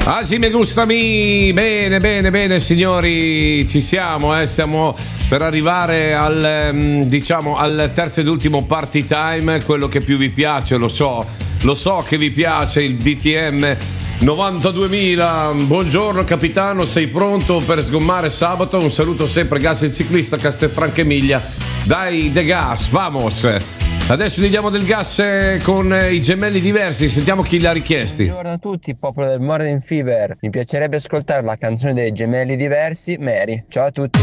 Ah sì, me gusta mi. Bene, signori, ci siamo, stiamo per arrivare al, diciamo, al terzo ed ultimo party time, quello che più vi piace, lo so che vi piace, il DTM 92.000. Buongiorno capitano, sei pronto per sgommare sabato? Un saluto sempre, Gas il ciclista, Castelfranco Emilia. Dai, de gas, vamos! Adesso gli diamo del gas con i gemelli diversi, sentiamo chi li ha richiesti. Buongiorno a tutti, popolo del Morning Fever. Mi piacerebbe ascoltare la canzone dei gemelli diversi, Mary. Ciao a tutti.